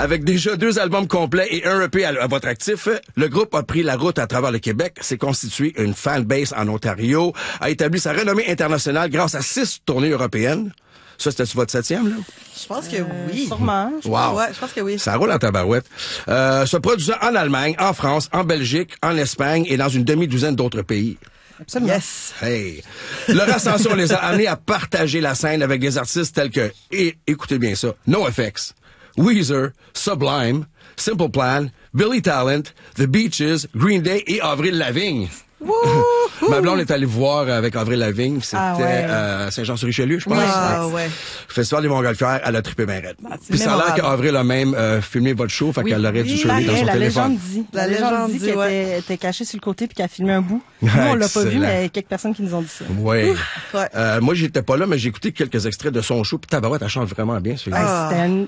Avec déjà 2 albums complets et un EP à votre actif, le groupe a pris la route à travers le Québec, s'est constitué une fanbase en Ontario, a établi sa renommée internationale grâce à 6 tournées européennes. Ça, c'était sur votre 7e, là? Je pense que oui. Sûrement. Wow. Ouais, je pense que oui. Ça roule en tabarouette. Se produisant en Allemagne, en France, en Belgique, en Espagne et dans une demi-douzaine d'autres pays. Absolument. Yes. Hey! Leur ascension les a amenés à partager la scène avec des artistes tels que, et écoutez bien ça, NoFX, Weezer, Sublime, Simple Plan, Billy Talent, The Beaches, Green Day et Avril Lavigne. Ma blonde est allée voir avec Avril Lavigne. C'était Saint-Jean-sur-Richelieu, je pense. Ah ouais. Festival des Montgolfières, elle a trippé bien raide. Puis ça a l'air mémorable. qu'Avril a même filmé votre show, fait qu'elle aurait dû surveiller dans son la téléphone. légende dit. La légende dit, qu'elle ouais. était cachée sur le côté puis qu'elle a filmé un bout. Nous, on l'a pas vu, Excellent. mais il y a quelques personnes qui nous ont dit ça. Oui. Ouais. Moi, j'étais pas là, mais j'ai écouté quelques extraits de son show. Puis tabarouette, elle chante vraiment bien. C'était